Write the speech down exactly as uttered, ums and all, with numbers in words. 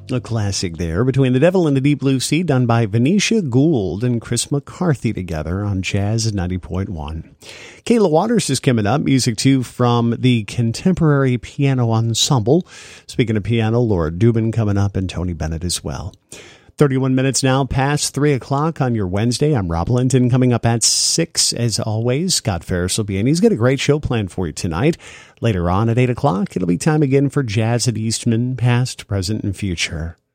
A classic there, Between the Devil and the Deep Blue Sea, done by Venetia Gould and Chris McCarthy together on Jazz ninety point one. Kayla Waters is coming up, music too from the Contemporary Piano Ensemble. Speaking of piano, Laura Dubin coming up and Tony Bennett as well. thirty-one minutes now past three o'clock on your Wednesday. I'm Rob Linton. Coming up at six, as always, Scott Ferris will be in. He's got a great show planned for you tonight. Later on at eight o'clock, it'll be time again for Jazz at Eastman, past, present, and future.